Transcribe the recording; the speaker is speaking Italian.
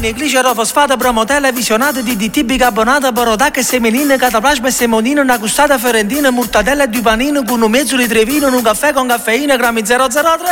dopamine, glicerofosfato, promotella, visionato, DDT, bicarbonato, borodac, semenina, cataplasma, semonina, una gustata fiorentina, mortadella, dupanino, con un mezzo litro di vino, un caffè con caffeina, grammi 003.